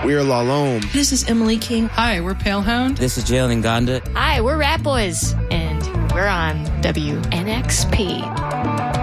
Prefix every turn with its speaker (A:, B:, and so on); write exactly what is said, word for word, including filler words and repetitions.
A: We're La Lome.
B: This is Emily King.
C: Hi, we're Palehound.
D: This is Jalen Gonda.
E: Hi, we're Rat Boys, and we're on W N X P.